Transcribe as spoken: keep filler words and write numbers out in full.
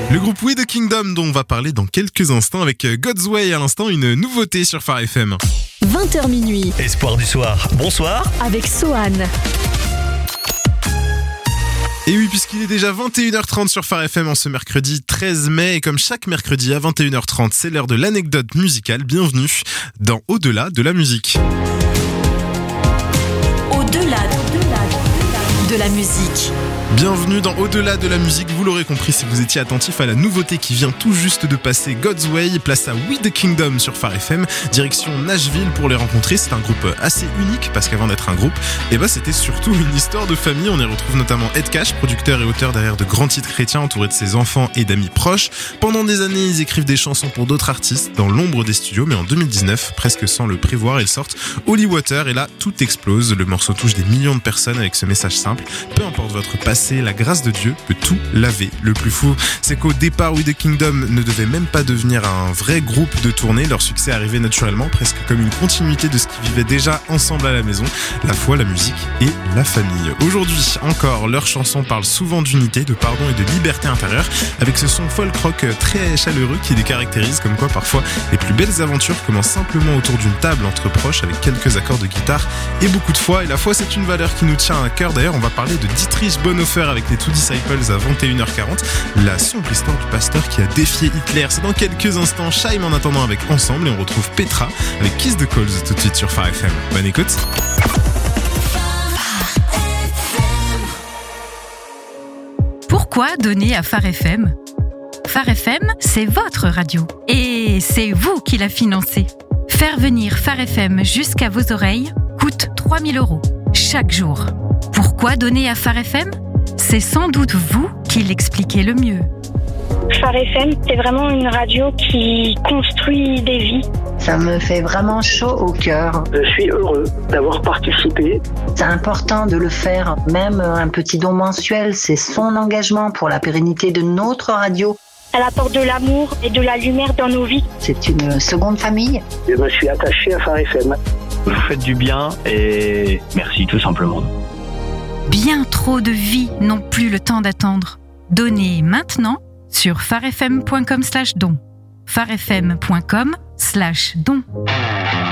Le groupe We The Kingdom dont on va parler dans quelques instants avec God's Way à l'instant, une nouveauté sur Phare F M. vingt heures minuit. Espoir du soir, bonsoir. Avec Sohan. Et oui, puisqu'il est déjà vingt et une heures trente sur Phare F M en ce mercredi treize mai, et comme chaque mercredi à vingt et une heures trente, c'est l'heure de l'anecdote musicale. Bienvenue dans Au-delà de la musique. Au-delà de la musique. Bienvenue dans Au-delà de la musique, vous l'aurez compris si vous étiez attentif à la nouveauté qui vient tout juste de passer, God's Way, place à We The Kingdom sur Phare F M, direction Nashville pour les rencontrer. C'est un groupe assez unique parce qu'avant d'être un groupe, eh ben c'était surtout une histoire de famille. On y retrouve notamment Ed Cash, producteur et auteur derrière de grands titres chrétiens, entouré de ses enfants et d'amis proches. Pendant des années, ils écrivent des chansons pour d'autres artistes dans l'ombre des studios, mais en deux mille dix-neuf, presque sans le prévoir, ils sortent Holy Water et là, tout explose. Le morceau touche des millions de personnes avec ce message simple: peu importe votre passé, la grâce de Dieu peut tout laver. Le plus fou, c'est qu'au départ, We The Kingdom ne devait même pas devenir un vrai groupe de tournée. Leur succès arrivait naturellement, presque comme une continuité de ce qu'ils vivaient déjà ensemble à la maison: la foi, la musique et la famille. Aujourd'hui encore, leurs chansons parlent souvent d'unité, de pardon et de liberté intérieure, avec ce son folk rock très chaleureux qui les caractérise, comme quoi parfois les plus belles aventures commencent simplement autour d'une table entre proches avec quelques accords de guitare et beaucoup de foi. Et la foi, c'est une valeur qui nous tient à cœur. D'ailleurs, on va parler de Dietrich Bonhoeffer avec les Two Disciples à vingt et une heures quarante, la sombre histoire du pasteur qui a défié Hitler. C'est dans quelques instants. Shaim en attendant avec Ensemble, et on retrouve Petra avec Kiss the Calls tout de suite sur Phare F M. Bonne écoute. Pourquoi donner à Phare F M ? Phare F M, c'est votre radio. Et c'est vous qui la financez. Faire venir Phare F M jusqu'à vos oreilles coûte trois mille euros chaque jour. Pourquoi donner à Phare F M ? C'est sans doute vous qui l'expliquez le mieux. Phare F M, c'est vraiment une radio qui construit des vies. Ça me fait vraiment chaud au cœur. Je suis heureux d'avoir participé. C'est important de le faire, même un petit don mensuel, c'est son engagement pour la pérennité de notre radio. Elle apporte de l'amour et de la lumière dans nos vies. C'est une seconde famille. Je me suis attaché à Phare F M. Vous faites du bien et merci tout simplement. Bien trop de vies n'ont plus le temps d'attendre. Donnez maintenant sur pharefm point com slash don. pharefm point com slash don.